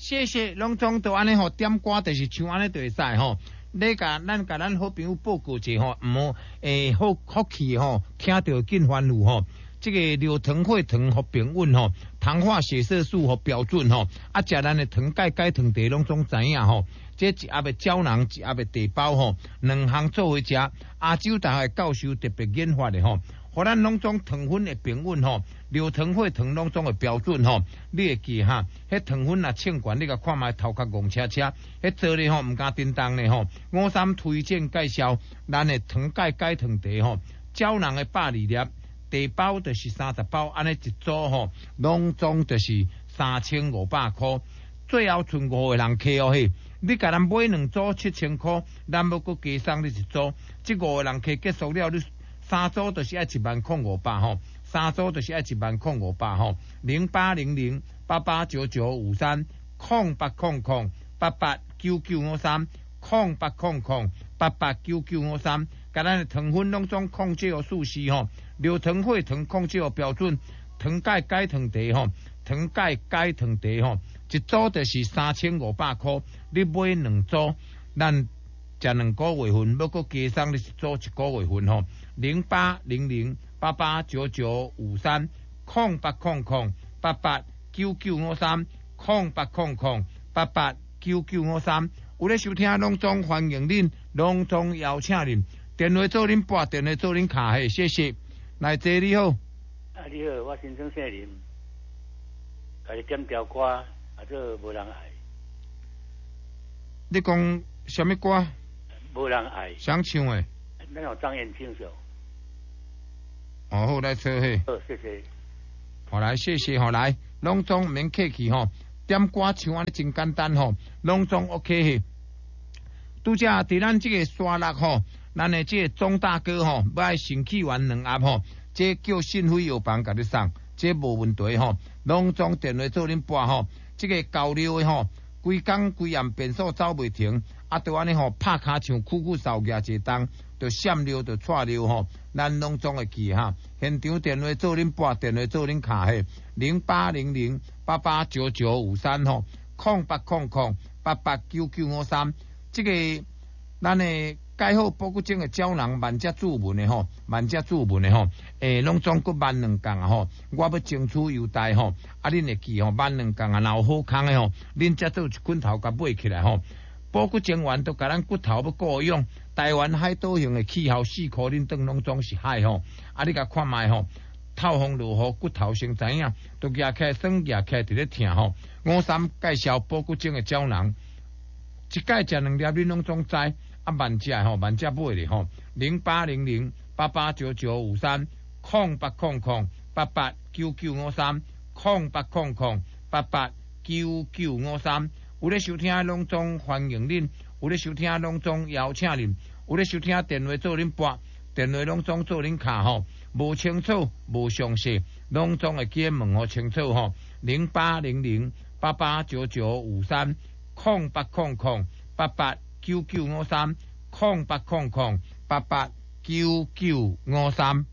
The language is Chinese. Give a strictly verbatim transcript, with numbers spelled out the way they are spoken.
谢谢，拢总都安尼吼，点歌就是像安尼就会使吼。你甲咱甲咱好朋友报告者吼，毋好诶好福气吼，听到紧烦恼吼。这个柳藤血糖和平稳吼，糖化血色素和标准吼，啊，食咱的糖钙钙糖茶拢总知影吼。这一盒的胶囊，一盒的茶包吼，两项做伙食。亚洲大学教授特别研发的吼，互咱拢总糖分的平稳吼，柳藤血糖拢总的标准吼。你会记哈？迄糖分若称悬，你甲看卖头壳戆车车，迄做咧吼，毋敢叮当咧吼。五三推荐介绍咱的糖钙钙糖茶吼，胶囊的百二粒。茶包就是三十包，安尼一组吼，拢总就是三千五百块。最后剩五个人客哦嘿，你甲咱买两组七千块，咱要搁加送你一组。这五个人客结束了，你三组就是爱一万块五百吼，三组就是爱一万块五百吼。零八零零八八九九五三空八空空八八九九五三空八空空八八九九五三，甲咱的糖分拢总控制有数字吼。柳藤血糖控制有标准，糖钙钙糖茶吼，糖钙钙糖茶吼，一组就是三千五百块，你买两组，咱食两个月份，要搁加送你一组一个月份吼。零八零零八八九九五三空八空空八八九九五三空八空空八八九九五三，有咧收听拢总欢迎恁，拢总邀请恁，电话做恁拨，电话做恁卡嘿，谢谢。来，姐你好。 啊，你好，我先生姓林，甲你点条歌，啊，做无人爱。 你讲什么歌？ 无人爱。 想唱诶？ 咱有张燕青首。 哦，好来撮嘿。 好，谢谢。 好来，谢谢，好来，拢总免客气吼，点歌唱安尼真简单吼，拢总 OK 嘿。拄则伫咱即个沙拉吼。咱的这个钟大哥吼，要神气丸两盒吼，这叫信辉药房甲你送，这无问题吼。拢总电话做恁拨吼，这个交流的吼，规工规暗变数走袂停，啊，都安尼吼拍骹唱苦苦扫牙一冬，就闪溜就错溜吼，咱拢总会记哈。现场电话做恁拨，电话做恁卡嘿，零八零零八八九九五三吼，空八空空八八九九五三，这个咱的。介好保骨精的胶囊，万家注文的吼，万家注文的吼，诶，拢总共万两共啊吼，我要争取优待吼，啊，恁会记吼，万两共啊，若有好康的吼，恁才做一捆头甲买起来吼，保骨精丸都甲咱骨头要够用，台湾海岛型的气候，四颗恁顿拢总是海吼，啊，你甲看卖吼，透风落雨，骨头先知影，都压起来酸，压起来伫咧疼吼，五三介绍保骨精的胶囊，一介食两粒，恁拢总知。啊，万家吼，万家买咧吼，零八零零八八九九五三空八空空八八九九五三空八空空八八九九五三，有咧收听拢总欢迎恁，有咧收听拢总邀请恁，有咧收听电话做恁拨，电话拢总做恁卡吼，无清楚无详细，拢总会记问好清楚吼，零八零零八八九九五三空八空空八八。九九五三空八空空八八九九五三。